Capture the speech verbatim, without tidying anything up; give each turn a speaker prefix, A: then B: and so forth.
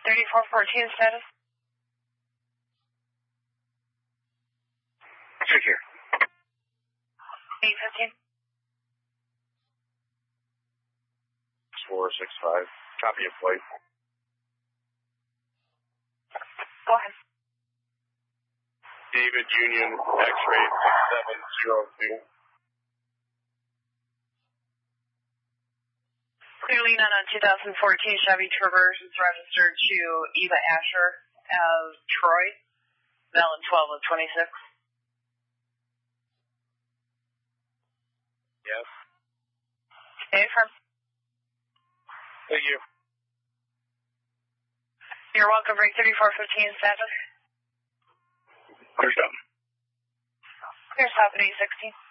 A: thirty-four fourteen status.
B: Check here.
A: eight fifteen.
B: four six five. Copy of flight.
A: Go ahead.
B: David Union X-ray six seven zero two.
A: Clearly not on two thousand fourteen Chevy Traverse. It's registered to Eva Asher as Troy. Valid twelve of twenty-six.
B: Yes.
A: Okay, from.
B: Thank you.
A: You're welcome. Break thirty-four fifteen status.
B: Clear stop.
A: Clear stop at eight sixteen.